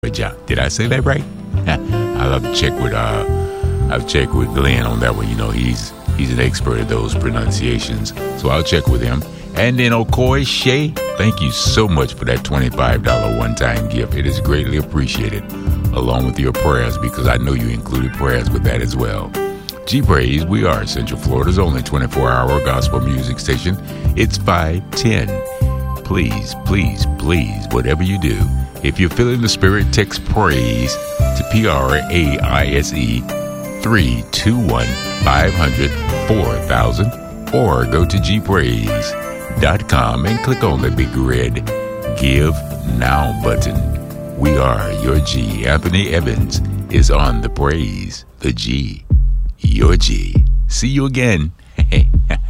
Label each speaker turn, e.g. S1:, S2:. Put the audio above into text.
S1: Georgia. Did I say that right? I'll have to check with I've checked with Glenn on that one. You know, he's an expert at those pronunciations. So I'll check with him. And then Okoye Shay, thank you so much for that $25 one-time gift. It is greatly appreciated, along with your prayers, because I know you included prayers with that as well. G-Praise, we are Central Florida's only 24-hour gospel music station. It's 510. Please, please, please, whatever you do, if you're feeling the spirit, text praise to PRAISE 321-500-4000 or go to gpraise.com and click on the big red Give Now button. We are your G. Anthony Evans is on the praise, the G, your G. See you again.